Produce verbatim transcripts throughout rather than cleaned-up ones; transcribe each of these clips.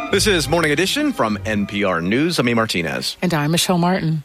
This is Morning Edition from N P R News. I'm E. Martinez. And I'm Michelle Martin.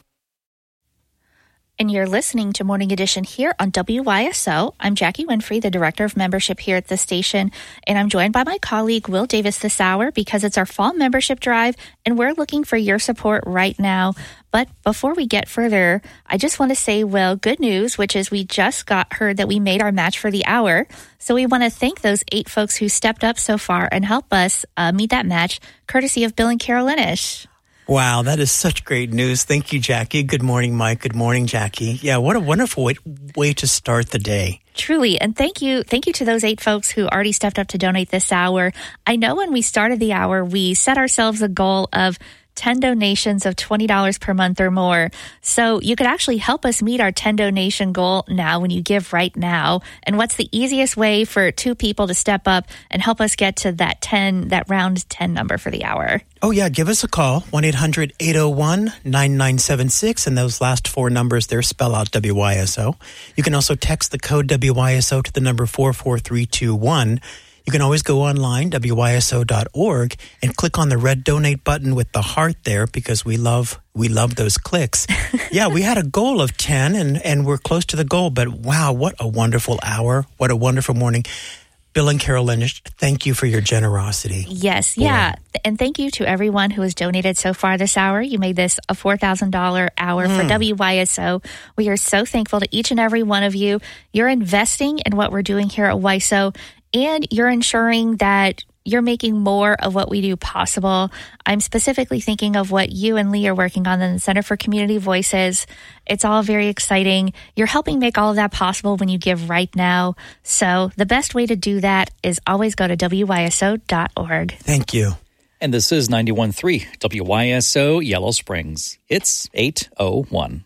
And you're listening to Morning Edition here on W Y S O. I'm Jackie Winfrey, the Director of Membership here at the station, and I'm joined by my colleague Will Davis this hour because it's our fall membership drive, and we're looking for your support right now. But before we get further, I just want to say, Will, good news, which is we just got heard that we made our match for the hour. So we want to thank those eight folks who stepped up so far and help us uh, meet that match, courtesy of Bill and Carol Linish. Wow, that is such great news. Thank you, Jackie. Good morning, Mike. Good morning, Jackie. Yeah, what a wonderful way, way to start the day. Truly, and thank you thank you to those eight folks who already stepped up to donate this hour. I know when we started the hour, we set ourselves a goal of ten donations of twenty dollars per month or more. So you could actually help us meet our ten donation goal now when you give right now. And what's the easiest way for two people to step up and help us get to that ten, that round ten number for the hour? Oh, yeah. Give us a call, one eight hundred eight oh one nine nine seven six. And those last four numbers there spell out W Y S O. You can also text the code W Y S O to the number four four three two one. You can always go online, W Y S O dot org, and click on the red donate button with the heart there because we love we love those clicks. Yeah, we had a goal of ten, and, and we're close to the goal. But wow, what a wonderful hour. What a wonderful morning. Bill and Carol Linish, thank you for your generosity. Yes, yeah. Boy. And thank you to everyone who has donated so far this hour. You made this a four thousand dollars hour mm. for W Y S O. We are so thankful to each and every one of you. You're investing in what we're doing here at W Y S O, and you're ensuring that you're making more of what we do possible. I'm specifically thinking of what you and Lee are working on in the Center for Community Voices. It's all very exciting. You're helping make all of that possible when you give right now. So the best way to do that is always go to W Y S O dot org. Thank you. And this is ninety-one point three W Y S O Yellow Springs. It's eight oh one.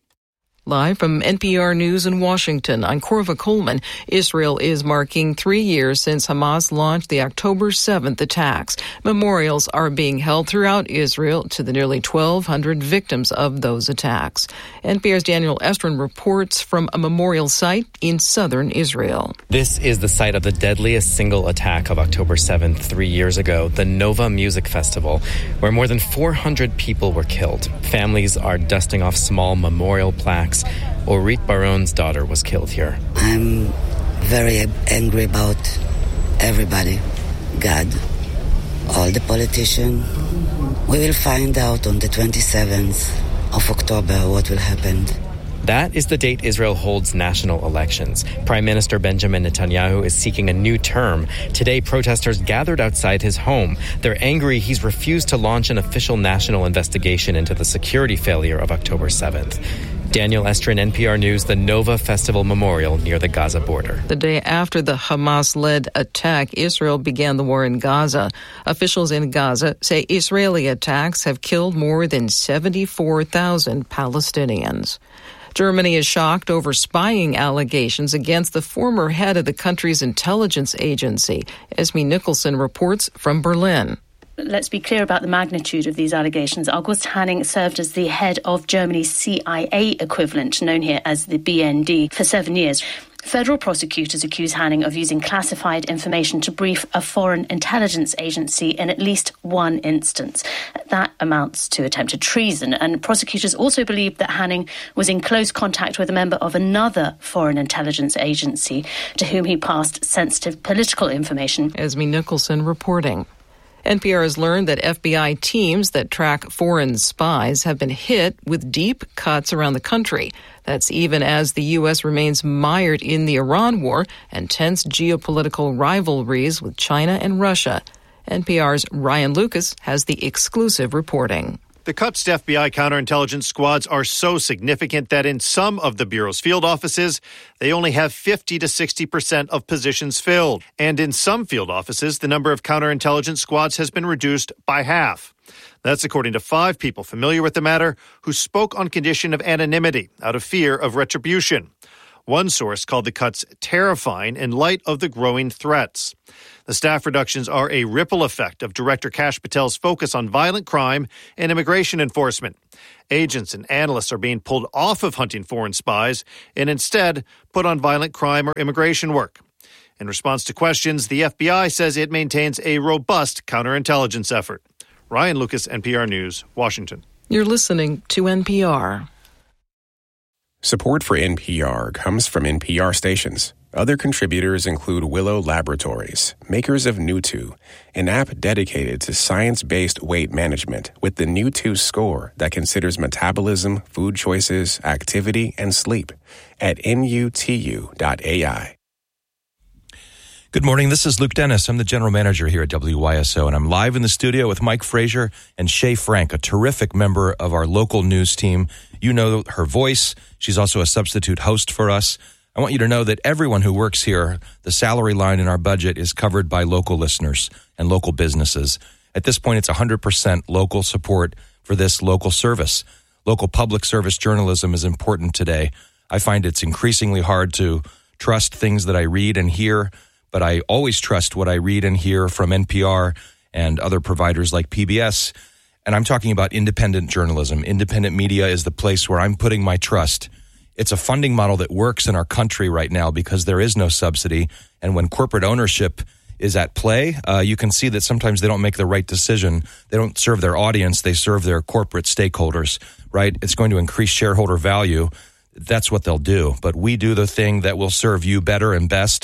Live from N P R News in Washington, I'm Corva Coleman. Israel is marking three years since Hamas launched the October seventh attacks. Memorials are being held throughout Israel to the nearly twelve hundred victims of those attacks. N P R's Daniel Estrin reports from a memorial site in southern Israel. This is the site of the deadliest single attack of October seventh three years ago, the Nova Music Festival, where more than four hundred people were killed. Families are dusting off small memorial plaques. Orit Baron's daughter was killed here. I'm very angry about everybody. God, all the politicians. We will find out on the twenty-seventh of October what will happen. That is the date Israel holds national elections. Prime Minister Benjamin Netanyahu is seeking a new term. Today, protesters gathered outside his home. They're angry he's refused to launch an official national investigation into the security failure of October seventh. Daniel Estrin, N P R News, the Nova Festival Memorial near the Gaza border. The day after the Hamas-led attack, Israel began the war in Gaza. Officials in Gaza say Israeli attacks have killed more than seventy-four thousand Palestinians. Germany is shocked over spying allegations against the former head of the country's intelligence agency. Esme Nicholson reports from Berlin. Let's be clear about the magnitude of these allegations. August Hanning served as the head of Germany's C I A equivalent, known here as the B N D, for seven years. Federal prosecutors accuse Hanning of using classified information to brief a foreign intelligence agency in at least one instance. That amounts to attempted treason. And prosecutors also believe that Hanning was in close contact with a member of another foreign intelligence agency to whom he passed sensitive political information. Esme Nicholson reporting. N P R has learned that F B I teams that track foreign spies have been hit with deep cuts around the country. That's even as the U S remains mired in the Iran war and tense geopolitical rivalries with China and Russia. N P R's Ryan Lucas has the exclusive reporting. The cuts to F B I counterintelligence squads are so significant that in some of the Bureau's field offices, they only have fifty to sixty percent of positions filled. And in some field offices, the number of counterintelligence squads has been reduced by half. That's according to five people familiar with the matter who spoke on condition of anonymity out of fear of retribution. One source called the cuts terrifying in light of the growing threats. The staff reductions are a ripple effect of Director Kash Patel's focus on violent crime and immigration enforcement. Agents and analysts are being pulled off of hunting foreign spies and instead put on violent crime or immigration work. In response to questions, the F B I says it maintains a robust counterintelligence effort. Ryan Lucas, N P R News, Washington. You're listening to N P R. Support for N P R comes from N P R stations. Other contributors include Willow Laboratories, makers of Nutu, an app dedicated to science-based weight management with the Nutu score that considers metabolism, food choices, activity, and sleep at N U T U dot A I. Good morning. This is Luke Dennis. I'm the general manager here at W Y S O, and I'm live in the studio with Mike Frazier and Shay Frank, a terrific member of our local news team. You know her voice. She's also a substitute host for us. I want you to know that everyone who works here, the salary line in our budget is covered by local listeners and local businesses. At this point, it's one hundred percent local support for this local service. Local public service journalism is important today. I find it's increasingly hard to trust things that I read and hear, but I always trust what I read and hear from N P R and other providers like P B S. And I'm talking about independent journalism. Independent media is the place where I'm putting my trust. It's a funding model that works in our country right now because there is no subsidy. And when corporate ownership is at play, uh, you can see that sometimes they don't make the right decision. They don't serve their audience. They serve their corporate stakeholders, right? It's going to increase shareholder value. That's what they'll do. But we do the thing that will serve you better and best.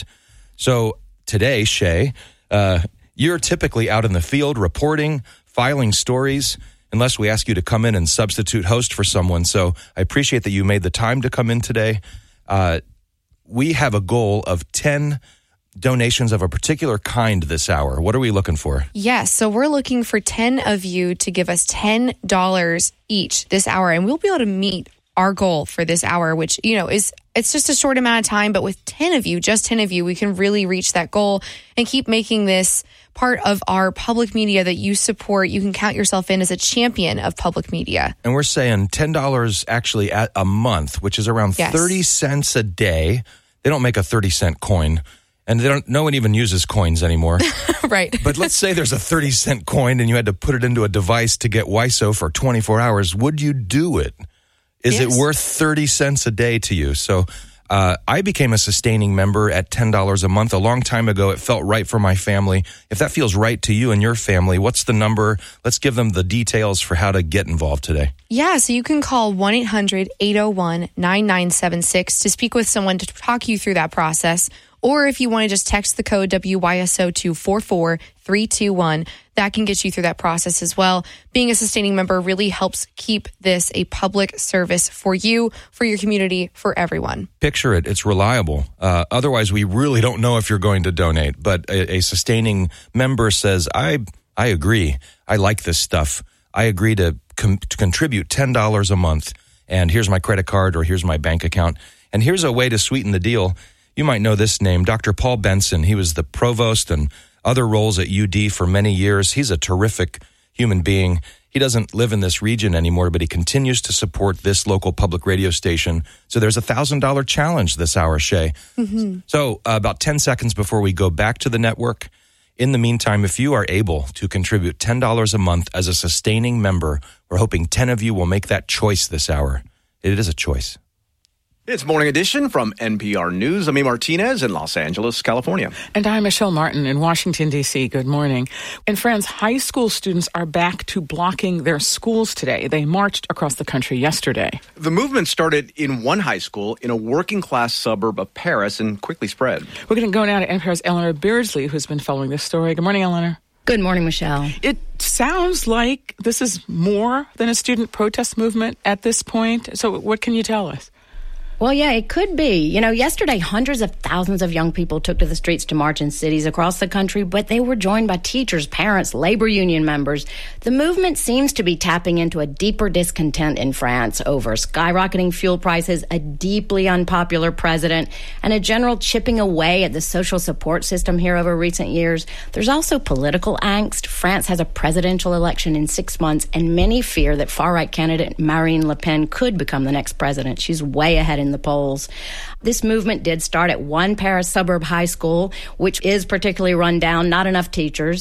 So today, Shay, uh, you're typically out in the field reporting, filing stories, unless we ask you to come in and substitute host for someone. So I appreciate that you made the time to come in today. Uh, we have a goal of ten donations of a particular kind this hour. What are we looking for? Yes, so we're looking for ten of you to give us ten dollars each this hour, and we'll be able to meet our goal for this hour, which, you know, is it's just a short amount of time, but with ten of you, just ten of you, we can really reach that goal and keep making this part of our public media that you support. You can count yourself in as a champion of public media. And we're saying ten dollars actually at a month, which is around yes. thirty cents a day. They don't make a thirty cent coin, and they don't. No one even uses coins anymore. Right. But let's say there's a thirty cent coin and you had to put it into a device to get W Y S O for twenty-four hours. Would you do it? Is yes. it worth thirty cents a day to you? So uh, I became a sustaining member at ten dollars a month a long time ago. It felt right for my family. If that feels right to you and your family, what's the number? Let's give them the details for how to get involved today. Yeah, so you can call one eight hundred eight oh one nine nine seven six to speak with someone to talk you through that process. Or if you want to just text the code W Y S O to four four three two one, that can get you through that process as well. Being a sustaining member really helps keep this a public service for you, for your community, for everyone. Picture it. It's reliable. Uh, otherwise, we really don't know if you're going to donate. But a, a sustaining member says, I I agree. I like this stuff. I agree to, com- to contribute ten dollars a month. And here's my credit card or here's my bank account. And here's a way to sweeten the deal. You might know this name, Doctor Paul Benson. He was the provost and other roles at U D for many years. He's a terrific human being. He doesn't live in this region anymore, but he continues to support this local public radio station. So there's a one thousand dollars challenge this hour, Shay. Mm-hmm. So uh, about ten seconds before we go back to the network. In the meantime, if you are able to contribute ten dollars a month as a sustaining member, we're hoping ten of you will make that choice this hour. It is a choice. It's Morning Edition from N P R News. I'm A. Martinez in Los Angeles, California. And I'm Michelle Martin in Washington, D C. Good morning. In France, high school students are back to blocking their schools today. They marched across the country yesterday. The movement started in one high school in a working-class suburb of Paris and quickly spread. We're going to go now to N P R's Eleanor Beardsley, who's been following this story. Good morning, Eleanor. Good morning, Michelle. It sounds like this is more than a student protest movement at this point. So what can you tell us? Well, yeah, it could be. You know, yesterday, hundreds of thousands of young people took to the streets to march in cities across the country, but they were joined by teachers, parents, labor union members. The movement seems to be tapping into a deeper discontent in France over skyrocketing fuel prices, a deeply unpopular president, and a general chipping away at the social support system here over recent years. There's also political angst. France has a presidential election in six months, and many fear that far-right candidate Marine Le Pen could become the next president. She's way ahead in in the polls. This movement did start at one Paris suburb high school, which is particularly run down, not enough teachers.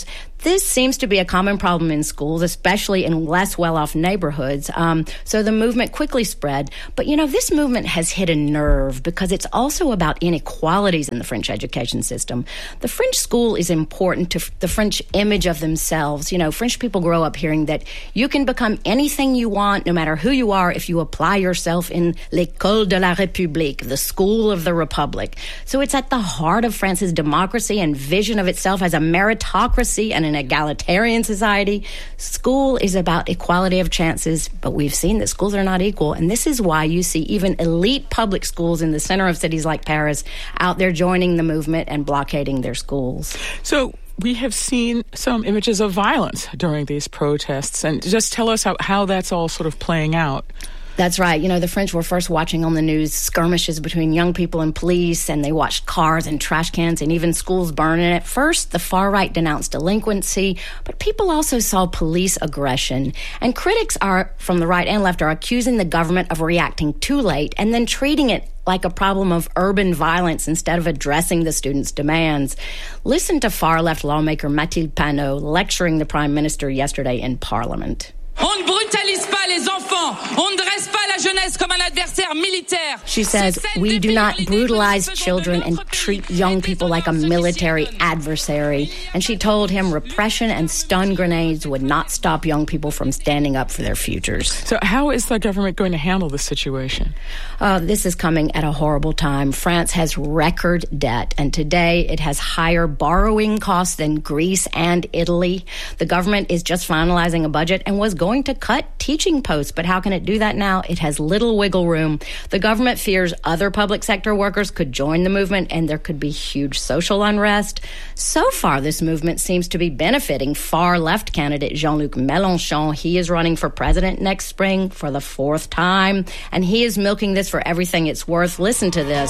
This seems to be a common problem in schools, especially in less well-off neighborhoods. Um, so the movement quickly spread. But, you know, this movement has hit a nerve because it's also about inequalities in the French education system. The French school is important to f- the French image of themselves. You know, French people grow up hearing that you can become anything you want, no matter who you are, if you apply yourself in l'École de la République, the school of the Republic. So it's at the heart of France's democracy and vision of itself as a meritocracy and an egalitarian society. School is about equality of chances, but we've seen that schools are not equal, and this is why you see even elite public schools in the center of cities like Paris out there joining the movement and blockading their schools. So we have seen some images of violence during these protests, and just tell us how, how that's all sort of playing out. That's right. You know, the French were first watching on the news skirmishes between young people and police, and they watched cars and trash cans and even schools burn. And at first, the far right denounced delinquency, but people also saw police aggression. And critics are, from the right and left, are accusing the government of reacting too late and then treating it like a problem of urban violence instead of addressing the students' demands. Listen to far-left lawmaker Mathilde Panot lecturing the Prime Minister yesterday in Parliament. On ne brutalise pas les enfants. On ne dresse pas la jeunesse comme un adversaire militaire. She says, we do not brutalize children and treat young people like a military adversary. And she told him repression and stun grenades would not stop young people from standing up for their futures. So how is the government going to handle this situation? Uh, this is coming at a horrible time. France has record debt, and today it has higher borrowing costs than Greece and Italy. The government is just finalizing a budget and was going to cut teaching posts, but how can it do that now? It has little wiggle room. The government fears other public sector workers could join the movement, and there could be huge social unrest. So far, this movement seems to be benefiting far-left candidate Jean-Luc Mélenchon. He is running for president next spring for the fourth time, and he is milking this for everything it's worth. Listen to this.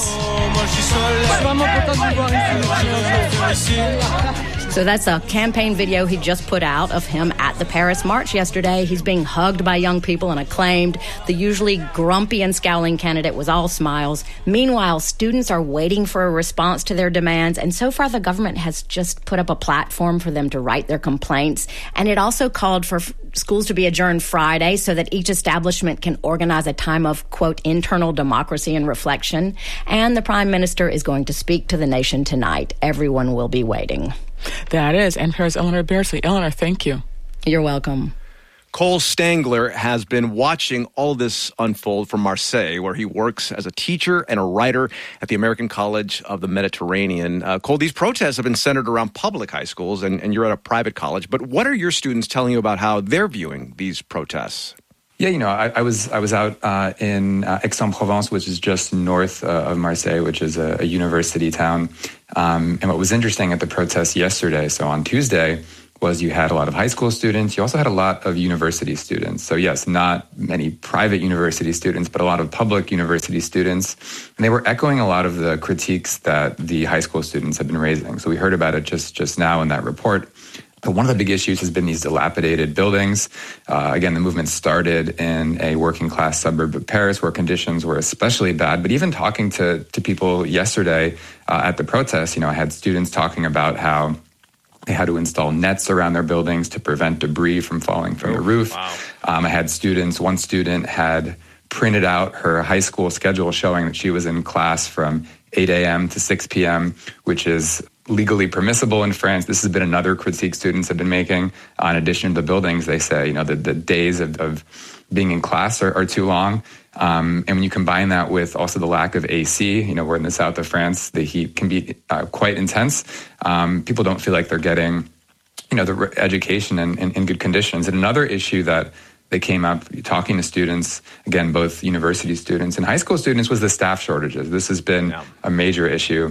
So that's a campaign video he just put out of him at the Paris March yesterday. He's being hugged by young people and acclaimed. The usually grumpy and scowling candidate was all smiles. Meanwhile, students are waiting for a response to their demands, and so far the government has just put up a platform for them to write their complaints. And it also called for f- schools to be adjourned Friday so that each establishment can organize a time of, quote, internal democracy and reflection. And the Prime Minister is going to speak to the nation tonight. Everyone will be waiting. That is N P R's Eleanor Beardsley. Eleanor, thank you. You're welcome. Cole Stangler has been watching all this unfold from Marseille, where he works as a teacher and a writer at the American College of the Mediterranean. Uh, Cole, these protests have been centered around public high schools, and, and you're at a private college. But what are your students telling you about how they're viewing these protests? Yeah, you know, I, I was I was out uh, in uh, Aix-en-Provence, which is just north uh, of Marseille, which is a, a university town. Um, and what was interesting at the protests yesterday, so on Tuesday, was you had a lot of high school students. You also had a lot of university students. So yes, not many private university students, but a lot of public university students. And they were echoing a lot of the critiques that the high school students have been raising. So we heard about it just, just now in that report. But one of the big issues has been these dilapidated buildings. Uh, again, the movement started in a working class suburb of Paris where conditions were especially bad. But even talking to, to people yesterday uh, at the protests, you know, I had students talking about how they had to install nets around their buildings to prevent debris from falling from oh, the roof. Wow. Um, I had students, one student had printed out her high school schedule showing that she was in class from eight a.m. to six p.m., which is legally permissible in France. This has been another critique students have been making. Uh, in addition to the buildings, they say, you know, the, the days of, of being in class are, are too long. Um, and when you combine that with also the lack of A C, you know, we're in the south of France, the heat can be uh, quite intense. Um, people don't feel like they're getting, you know, the re- education in, in, in good conditions. And another issue that they came up talking to students, again, both university students and high school students, was the staff shortages. This has been yeah. a major issue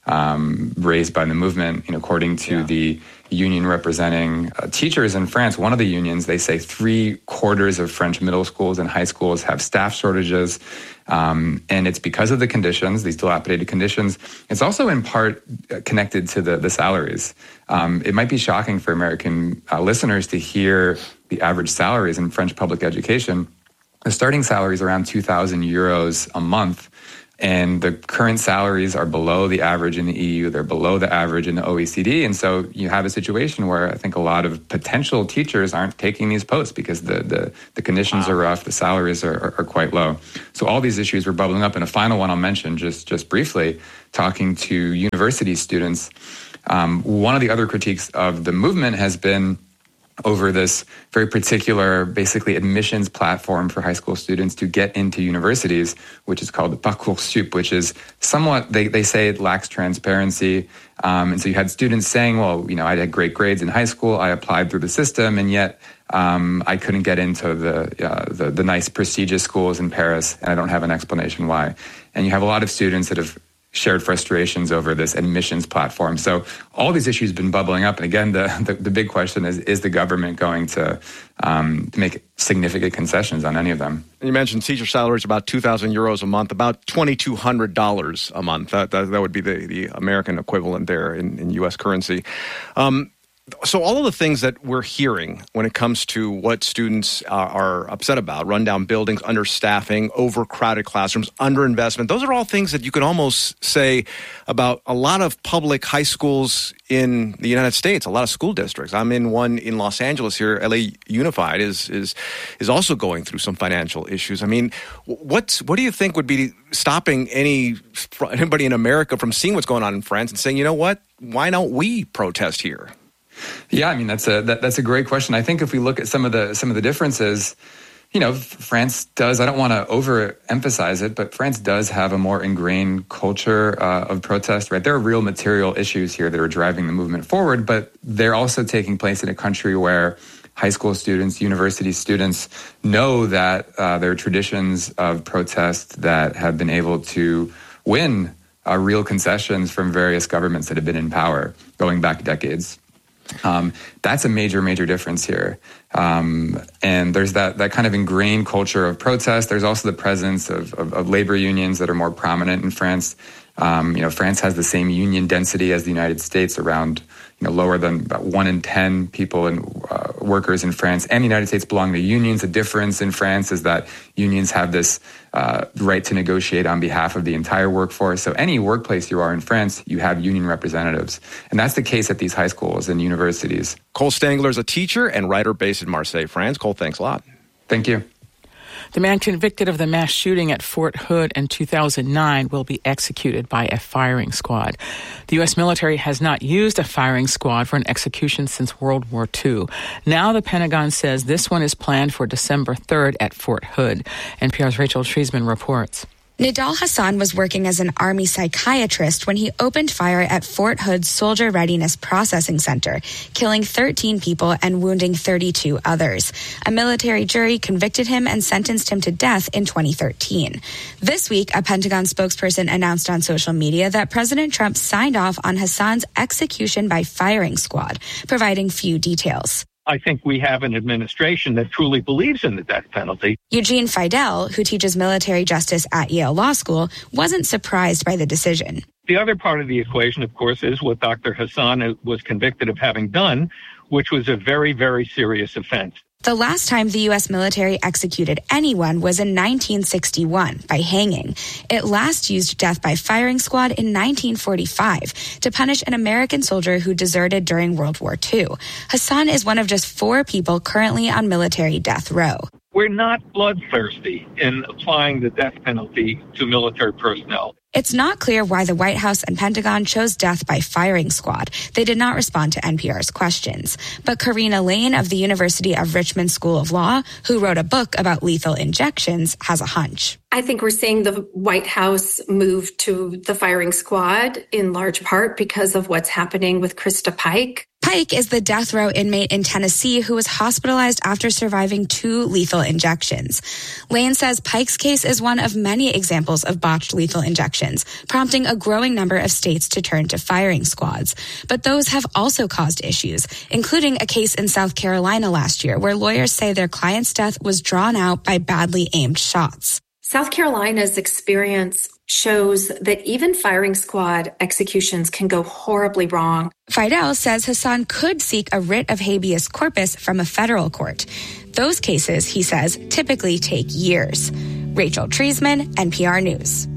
um, raised by the movement. You know, according to yeah. the union representing uh, teachers in France, one of the unions, they say three quarters of French middle schools and high schools have staff shortages. Um, and it's because of the conditions, these dilapidated conditions. It's also in part connected to the, the salaries. Um, it might be shocking for American uh, listeners to hear the average salaries in French public education. The starting salary is around two thousand euros a month. And the current salaries are below the average in the E U. They're below the average in the O E C D. And so you have a situation where I think a lot of potential teachers aren't taking these posts because the the, the conditions wow. are rough, the salaries are, are, are quite low. So all these issues were bubbling up. And a final one I'll mention just, just briefly, talking to university students, um, one of the other critiques of the movement has been over this very particular, basically, admissions platform for high school students to get into universities, which is called the Parcoursup, which is somewhat, they, they say it lacks transparency. Um, and so you had students saying, well, you know, I had great grades in high school, I applied through the system, and yet um, I couldn't get into the, uh, the the nice, prestigious schools in Paris, and I don't have an explanation why. And you have a lot of students that have shared frustrations over this admissions platform. So all these issues have been bubbling up. And again, the, the, the big question is, is the government going to, um, to make significant concessions on any of them? And you mentioned teacher salaries about two thousand euros a month, about twenty-two hundred dollars a month. That, that, that would be the, the American equivalent there in, in U S currency. Um, So all of the things that we're hearing when it comes to what students are, are upset about, rundown buildings, understaffing, overcrowded classrooms, underinvestment, those are all things that you could almost say about a lot of public high schools in the United States, a lot of school districts. I'm in one in Los Angeles here. L A Unified is is is also going through some financial issues. I mean, what's what do you think would be stopping any anybody in America from seeing what's going on in France and saying, you know what, why don't we protest here? Yeah, I mean, that's a that, that's a great question. I think if we look at some of the some of the differences, you know, France does, I don't want to overemphasize it, but France does have a more ingrained culture uh, of protest, right? There are real material issues here that are driving the movement forward, but they're also taking place in a country where high school students, university students know that uh, there are traditions of protest that have been able to win uh, real concessions from various governments that have been in power going back decades. Um, that's a major, major difference here. Um, and there's that, that kind of ingrained culture of protest. There's also the presence of, of, of labor unions that are more prominent in France. Um, you know, France has the same union density as the United States, around, you know, lower than about one in ten people and uh, workers in France and the United States belong to unions. The difference in France is that unions have this uh, right to negotiate on behalf of the entire workforce. So any workplace you are in France, you have union representatives. And that's the case at these high schools and universities. Cole Stangler is a teacher and writer based in Marseille, France. Cole, thanks a lot. Thank you. The man convicted of the mass shooting at Fort Hood in two thousand nine will be executed by a firing squad. The U S military has not used a firing squad for an execution since World War Two. Now the Pentagon says this one is planned for December third at Fort Hood. N P R's Rachel Treisman reports. Nidal Hassan was working as an Army psychiatrist when he opened fire at Fort Hood's Soldier Readiness Processing Center, killing thirteen people and wounding thirty-two others. A military jury convicted him and sentenced him to death in twenty thirteen. This week, a Pentagon spokesperson announced on social media that President Trump signed off on Hassan's execution by firing squad, providing few details. I think we have an administration that truly believes in the death penalty. Eugene Fidel, who teaches military justice at Yale Law School, wasn't surprised by the decision. The other part of the equation, of course, is what Doctor Hassan was convicted of having done, which was a very, very serious offense. The last time the U S military executed anyone was in nineteen sixty-one by hanging. It last used death by firing squad in nineteen forty-five to punish an American soldier who deserted during World War Two. Hassan is one of just four people currently on military death row. We're not bloodthirsty in applying the death penalty to military personnel. It's not clear why the White House and Pentagon chose death by firing squad. They did not respond to N P R's questions. But Karina Lane of the University of Richmond School of Law, who wrote a book about lethal injections, has a hunch. I think we're seeing the White House move to the firing squad in large part because of what's happening with Krista Pike. Pike is the death row inmate in Tennessee who was hospitalized after surviving two lethal injections. Lane says Pike's case is one of many examples of botched lethal injections, prompting a growing number of states to turn to firing squads. But those have also caused issues, including a case in South Carolina last year where lawyers say their client's death was drawn out by badly aimed shots. South Carolina's experience shows that even firing squad executions can go horribly wrong. Fidel says Hassan could seek a writ of habeas corpus from a federal court. Those cases, he says, typically take years. Rachel Treisman, N P R News.